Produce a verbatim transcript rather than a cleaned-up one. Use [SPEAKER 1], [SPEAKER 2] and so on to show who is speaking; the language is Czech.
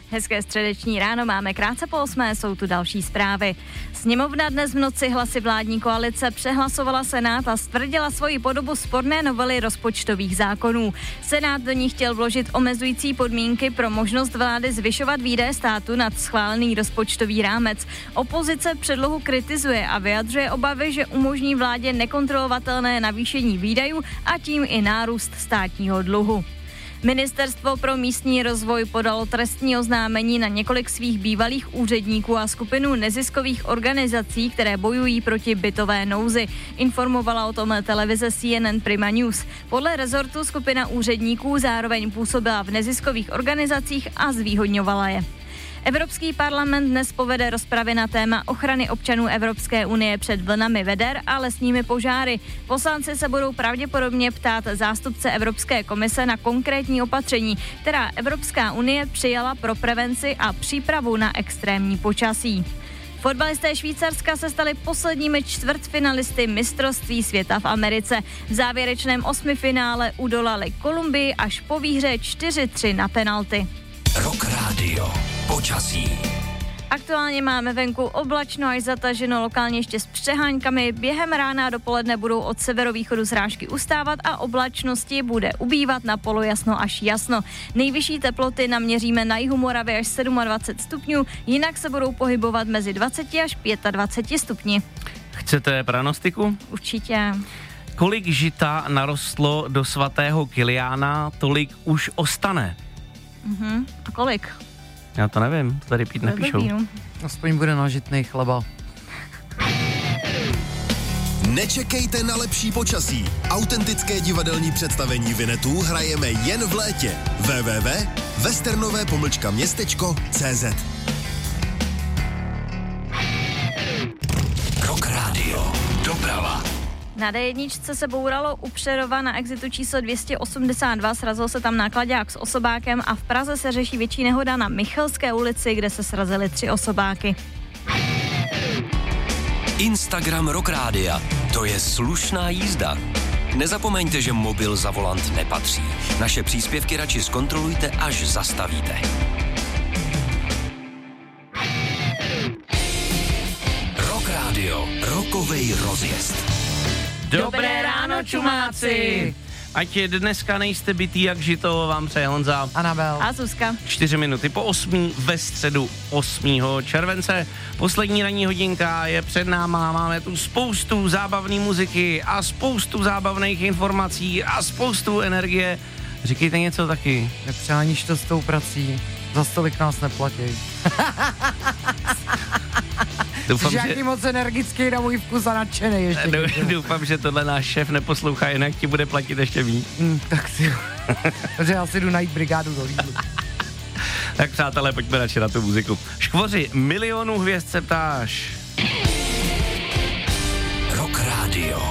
[SPEAKER 1] Hezké středeční ráno, máme krátce po osmé, jsou tu další zprávy. Sněmovna dnes v noci hlasy vládní koalice přehlasovala Senát a stvrdila svoji podobu sporné novely rozpočtových zákonů. Senát do ní chtěl vložit omezující podmínky pro možnost vlády zvyšovat výdaje státu nad schválený rozpočtový rámec. Opozice předlohu kritizuje a vyjadřuje obavy, že umožní vládě nekontrolovatelné navýšení výdajů a tím i nárůst státního dluhu. Ministerstvo pro místní rozvoj podalo trestní oznámení na několik svých bývalých úředníků a skupinu neziskových organizací, které bojují proti bytové nouzi. Informovala o tom televize C N N Prima News. Podle rezortu skupina úředníků zároveň působila v neziskových organizacích a zvýhodňovala je. Evropský parlament dnes povede rozpravy na téma ochrany občanů Evropské unie před vlnami veder a lesními požáry. Poslanci se budou pravděpodobně ptát zástupce Evropské komise na konkrétní opatření, která Evropská unie přijala pro prevenci a přípravu na extrémní počasí. Fotbalisté Švýcarska se stali posledními čtvrtfinalisty mistrovství světa v Americe. V závěrečném osmifinále udolali Kolumbii až po výhře čtyři tři na penalty.
[SPEAKER 2] Rock Radio. Počasí.
[SPEAKER 1] Aktuálně máme venku oblačno až zataženo, lokálně ještě s přeháňkami. Během rána a dopoledne budou od severovýchodu srážky ustávat a oblačnosti bude ubývat na polojasno až jasno. Nejvyšší teploty naměříme na jihu Moravy až dvacet sedm stupňů, jinak se budou pohybovat mezi dvacet až dvacet pět stupni.
[SPEAKER 3] Chcete pranostiku?
[SPEAKER 1] Určitě.
[SPEAKER 3] Kolik žita narostlo do svatého Kiliána, tolik už ostane.
[SPEAKER 1] Mhm. A kolik?
[SPEAKER 3] Já to nevím, to tady pít nepíšou.
[SPEAKER 4] Aspoň bude nažitnej chleba.
[SPEAKER 2] Nečekejte na lepší počasí. Autentické divadelní představení Vinetů hrajeme jen v létě. w w w tečka westernové pomlčka městečko tečka c z Rock Radio. Doprava.
[SPEAKER 1] Na D jedna se bouralo u Přerova na exitu číslo dvě stě osmdesát dva, srazil se tam náklaďák s osobákem a v Praze se řeší větší nehoda na Michalské ulici, kde se srazily tři osobáky.
[SPEAKER 2] Instagram Rock Rádia. To je slušná jízda. Nezapomeňte, že mobil za volant nepatří. Naše příspěvky radši zkontrolujte, až zastavíte. Rock Radio. Rokovej rozjezd.
[SPEAKER 3] Dobré ráno, čumáci! Ať dneska nejste bytý jak žito, vám přeje Honza.
[SPEAKER 4] Anabel.
[SPEAKER 1] A Zuzka.
[SPEAKER 3] Čtyři minuty po osmí ve středu osmého července. Poslední ranní hodinka je před náma, máme tu spoustu zábavné muziky a spoustu zábavných informací a spoustu energie. Říkejte něco taky.
[SPEAKER 4] Nepřáníš to s tou prací, za stolik nás neplatí.
[SPEAKER 3] Doufám,
[SPEAKER 4] Jsi
[SPEAKER 3] že...
[SPEAKER 4] jaký moc energický na můj vkus a nadšenej ještě.
[SPEAKER 3] Doufám, že tohle náš šéf neposlouchá, jinak ti bude platit ještě víc.
[SPEAKER 4] Mm, tak si takže já si jdu najít brigádu do Lidlu.
[SPEAKER 3] Tak přátelé, pojďme radši na tu muziku. Škvoři, milionů hvězd se ptáš.
[SPEAKER 2] Rock Radio.